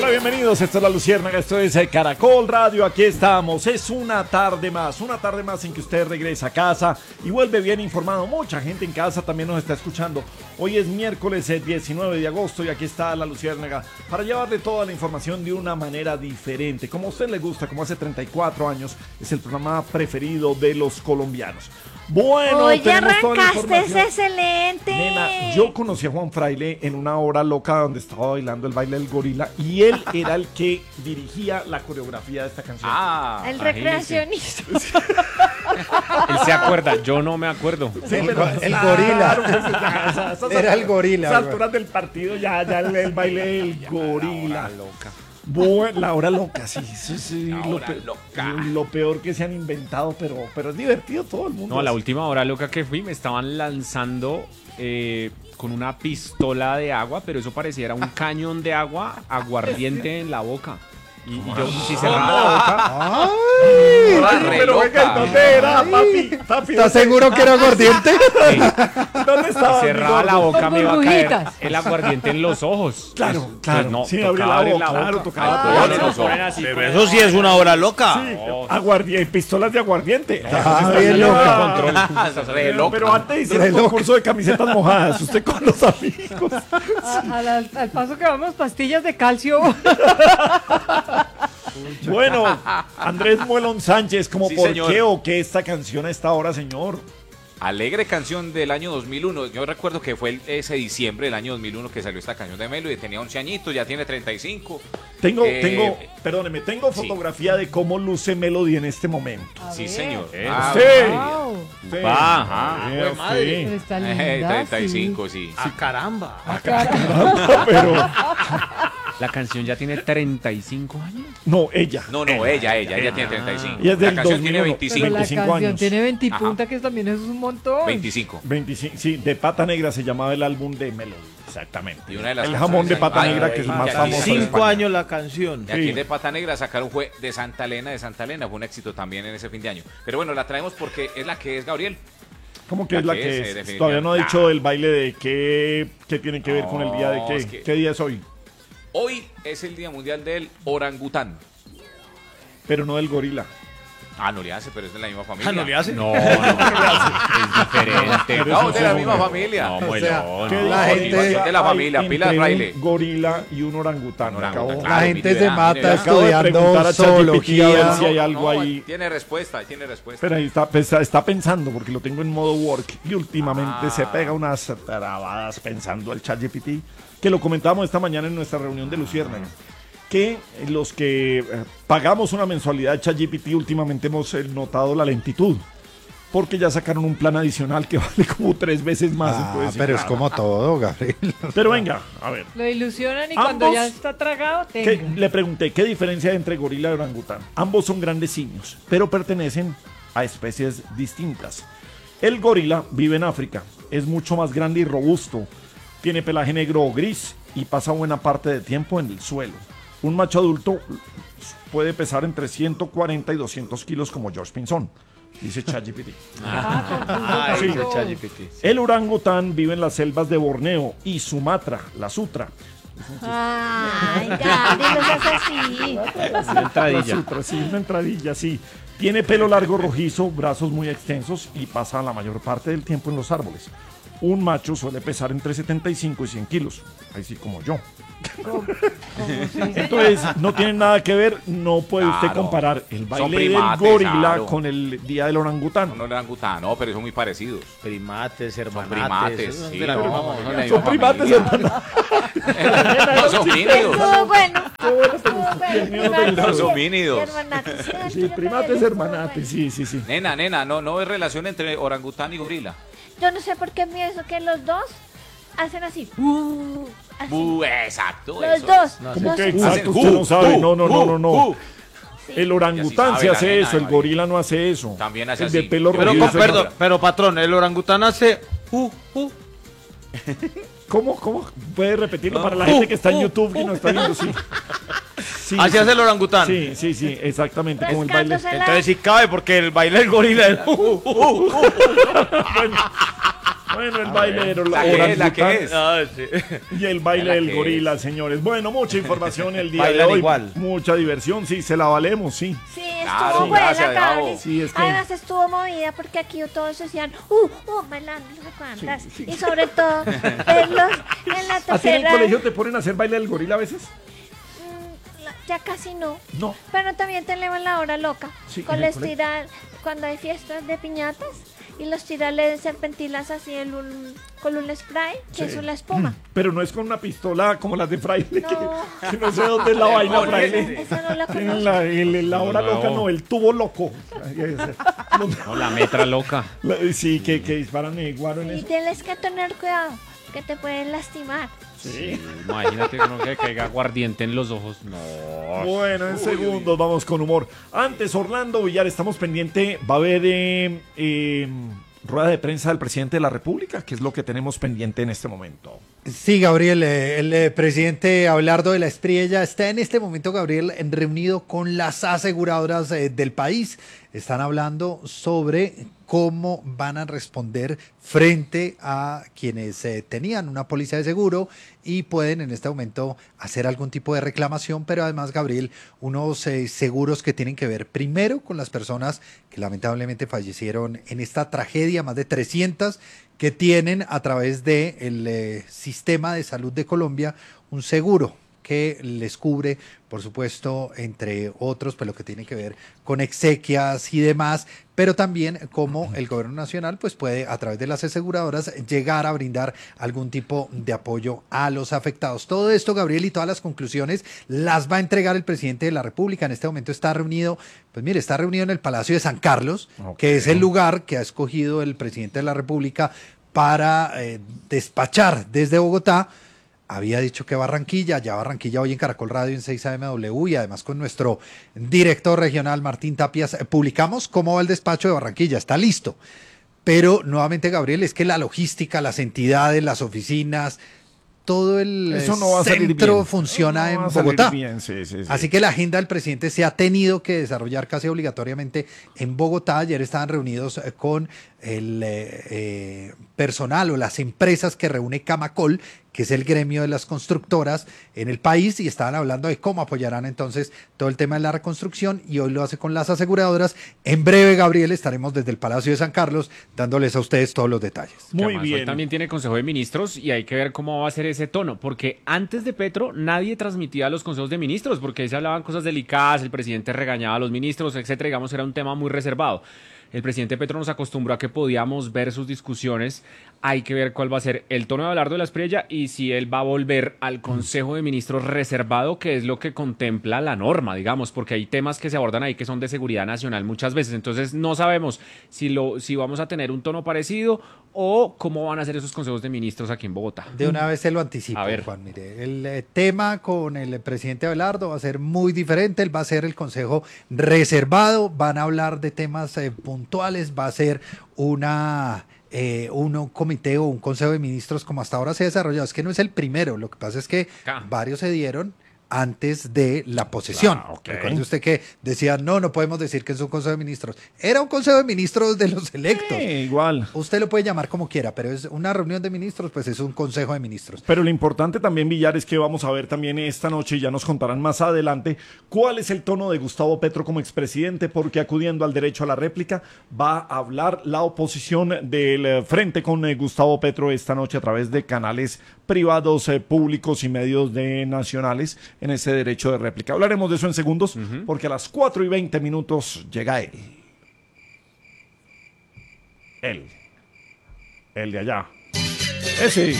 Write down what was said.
Hola, bienvenidos, esto es La Luciérnaga, esto es Caracol Radio, aquí estamos, es una tarde más en que usted regresa a casa y vuelve bien informado. Mucha gente en casa también nos está escuchando. Hoy es miércoles 19 de agosto y aquí está La Luciérnaga para llevarle toda la información de una manera diferente, como a usted le gusta, como hace 34 años, es el programa preferido de los colombianos. Bueno, oye, tenemos toda la arrancaste, es información. excelente. Nena, yo conocí a Juan Fraile en una hora loca donde estaba bailando el baile del gorila y él era el que dirigía la coreografía de esta canción. El recreacionista. Él se acuerda, yo no me acuerdo. Sí, el claro, gorila. esas Era el gorila, A esas güey. alturas del partido ya el baile del gorila. Loca. Bueno, la hora loca, sí. La Lo, hora loca. lo peor que se han inventado, pero es divertido todo el mundo. No, a la última hora loca que fui me estaban lanzando con una pistola de agua, pero eso parecía era un cañón de agua aguardiente en la boca. Y yo, si cerraba la boca, Pero venga, ¿dónde era, papi? ¿Estás seguro que era aguardiente? ¿Dónde estaba? si cerraba la boca me iba a caer burbujitas. el aguardiente en los ojos. Claro, Pues, claro. no, Sí, tocaba abrir abrir la boca, claro, tocaba Pero apoyarse. los ojos. Pero eso sí es una hora loca. Sí, aguardiente, pistolas de aguardiente. Bien loca. Re loca. Pero antes hicieron un concurso de camisetas mojadas, usted con los amigos. Al paso que vamos, pastillas de calcio. Bueno, Andrés Muelón Sánchez, ¿cómo Sí, por señor. qué o qué esta canción a esta hora, señor? Alegre canción del año 2001. Yo recuerdo que fue ese diciembre del año 2001 que salió esta canción de Melo y tenía 11 añitos, ya tiene 35. Tengo Sí. fotografía de cómo luce Melody en este momento. Sí, señor. Sí. Wow. Sí. Ajá. Sí, Pero sí. está linda, 35, sí. Caramba. Pero, La canción ya tiene 35 años. no, ella. No, ella tiene 35. Ella es La del canción 2001. tiene Pero 25. la 25 canción años. tiene 20 punta, que también es un montón. 25. 25, sí, de Pata Negra se llamaba el álbum de Melody, exactamente. Y una de las El jamón de Pata Ay, Negra, que es el más aquí famoso. de 5 España. años la canción. Y aquí Sí. de Pata Negra sacaron fue de Santa Elena, fue un éxito también en ese fin de año. Pero bueno, la traemos porque es la que es Gabriel. ¿Cómo que La es la que que es, es? definitivamente. Todavía no ha dicho el baile de qué tiene que ver con el día de No, qué. es que- ¿Qué día es hoy? Hoy es el Día Mundial del Orangután. Pero no del gorila. Ah, no le hace, pero es de la misma familia. ¿No le hace? No, es diferente. No, de la misma familia. No, O sea, Muelón, ¿Qué no. la gente- diferencia de la hay familia, entre Pilar Fraile. un gorila y un orangután? Un orangután, Acabo- claro. La gente mire, se vea, mata mire, vea. Acabo de preguntar estudiando a ChatGPT a ver zoología. si hay algo ahí. Tiene respuesta. Pero ahí está pensando, porque lo tengo en modo work y últimamente se pega unas trabadas pensando el ChatGPT, que lo comentábamos esta mañana en nuestra reunión de Luciérnaga, que los que pagamos una mensualidad de ChatGPT últimamente hemos notado la lentitud, porque ya sacaron un plan adicional que vale como 3 veces más. entonces, Pero es claro. como todo, Gabriel. Pero venga, a ver. Lo ilusionan y Ambos- cuando ya está tragado, ¿Qué- tenga. le pregunté, ¿qué diferencia hay entre gorila y orangután? Ambos son grandes simios, pero pertenecen a especies distintas. El gorila vive en África, es mucho más grande y robusto, tiene pelaje negro o gris y pasa buena parte del tiempo en el suelo. Un macho adulto puede pesar entre 140 y 200 kilos como George Pinzón, dice ChatGPT. Sí. El orangután vive en las selvas de Borneo y Sumatra, la Sutra. Ay, ya, dilos así. Una entradilla. La Sutra, sí, una entradilla, sí. Tiene pelo largo rojizo, brazos muy extensos y pasa la mayor parte del tiempo en los árboles. Un macho suele pesar entre 75 y 100 kilos, así como yo. Entonces, no tienen nada que ver, no puede usted Claro. comparar el Son baile del primates, gorila claro. con el día del orangután. Un orangután, no, pero son muy parecidos. Primates, hermanates. primates, esos sí, de la no, misma no, familia. de la Son misma primates, familia. hermano. No son homínidos. Estuvo bueno. Dios mío, te gustó. Los homínidos. Sí, primates, hermanates, sí. Nena, no es relación entre orangután y gorila. Yo no sé por qué pienso que los dos hacen así. Así. Exacto. Los eso dos. es. ¿Cómo No que sé. exacto? Hacen Usted no sabe. ju, No. ju. El orangután Ya sí sí sabe hace la nena, eso, el María. gorila no hace eso. También hace el de así. pelo Pero, rojizo. Gorila. pero patrón, el orangután hace ¿Cómo? ¿Puede repetirlo para la gente que está en YouTube y no está viendo? Sí. Sí, así sí. hace el orangután. Sí, exactamente, como el baile. Rascándose la- Entonces sí cabe porque el baile del gorila es Bueno, el baile del La que es, la que orangután es. Ah, sí. y el baile La del que gorila, señores. Bueno, mucha información el día de Bailan hoy. igual. Mucha diversión, sí, se la valemos, sí. Sí, Claro, estuvo buena, gracias, Gabo. Gabriel. Sí, es que- Además estuvo movida porque aquí todos decían, bailando, no sé cuántas. Y sobre todo, verlos en la ¿A ti en el tercera. colegio te ponen a hacer baile del gorila a veces? Ya casi no. No. Pero también te elevan la hora loca. Sí, Con en el les tirar, cuando hay fiestas de piñatas, y los tirarles serpentinas así con un spray, que es una espuma. Pero no es con una pistola como las de Fraile, No. que no sé dónde es la vaina, Demonios. Fraile. Esa no la Tienen conozco. la hora No. loca, no, el tubo loco. No, la metra loca. Sí, que disparan guaro en Y eso. tienes que tener cuidado, que te pueden lastimar. Sí. Imagínate uno que caiga aguardiente en los ojos. No. Bueno, en segundos vamos con humor. Antes, Orlando Villar, estamos pendiente. Va a haber rueda de prensa del presidente de la República, que es lo que tenemos pendiente en este momento. Sí, Gabriel, el presidente Abelardo de la Espriella está en este momento, Gabriel, reunido con las aseguradoras del país. Están hablando sobre cómo van a responder frente a quienes tenían una póliza de seguro y pueden en este momento hacer algún tipo de reclamación, pero además, Gabriel, unos seguros que tienen que ver primero con las personas que lamentablemente fallecieron en esta tragedia, más de 300 que tienen a través del sistema de salud de Colombia un seguro que les cubre, por supuesto, entre otros, pues lo que tiene que ver con exequias y demás, pero también cómo el gobierno nacional pues puede a través de las aseguradoras llegar a brindar algún tipo de apoyo a los afectados. Todo esto, Gabriel, y todas las conclusiones las va a entregar el presidente de la República. En este momento está reunido, pues mire, está reunido en el Palacio de San Carlos, que es el lugar que ha escogido el presidente de la República para despachar desde Bogotá. Había dicho que Barranquilla, ya Barranquilla hoy en Caracol Radio en 6 AMW y además con nuestro director regional Martín Tapias publicamos cómo va el despacho de Barranquilla, está listo. Pero nuevamente, Gabriel, es que la logística, las entidades, las oficinas, todo el Eso no va a salir centro bien. funciona No va en a salir Bogotá. bien, sí. Así que la agenda del presidente se ha tenido que desarrollar casi obligatoriamente en Bogotá. Ayer estaban reunidos con el personal o las empresas que reúne Camacol, que es el gremio de las constructoras en el país, y estaban hablando de cómo apoyarán entonces todo el tema de la reconstrucción, y hoy lo hace con las aseguradoras. En breve, Gabriel, estaremos desde el Palacio de San Carlos dándoles a ustedes todos los detalles. Que Muy además hoy bien. también tiene Consejo de Ministros y hay que ver cómo va a ser ese tono, porque antes de Petro nadie transmitía los consejos de ministros, porque ahí se hablaban cosas delicadas, el presidente regañaba a los ministros, etcétera, digamos, era un tema muy reservado. El presidente Petro nos acostumbró a que podíamos ver sus discusiones. Hay que ver cuál va a ser el tono de Abelardo de la Espriella y si él va a volver al Consejo de Ministros reservado, que es lo que contempla la norma, digamos, porque hay temas que se abordan ahí que son de seguridad nacional muchas veces. Entonces no sabemos si vamos a tener un tono parecido o cómo van a ser esos consejos de ministros aquí en Bogotá. De una vez se lo anticipo, A ver. Juan. Mire, el tema con el presidente Abelardo va a ser muy diferente. Él va a ser el consejo reservado. Van a hablar de temas puntuales. Va a ser un comité o un consejo de ministros como hasta ahora se ha desarrollado. Es que no es el primero. Lo que pasa es que varios se dieron antes de la posesión. ok. Recuerde usted que decía, no podemos decir que es un consejo de ministros. Era un consejo de ministros de los electos. Igual. Usted lo puede llamar como quiera, pero es una reunión de ministros, pues es un consejo de ministros. Pero lo importante también, Villar, es que vamos a ver también esta noche, y ya nos contarán más adelante, cuál es el tono de Gustavo Petro como expresidente, porque acudiendo al derecho a la réplica, va a hablar la oposición del frente con Gustavo Petro esta noche a través de canales privados, públicos y medios nacionales en ese derecho de réplica. Hablaremos de eso en segundos, porque a las 4:20 llega él. El de allá. Ese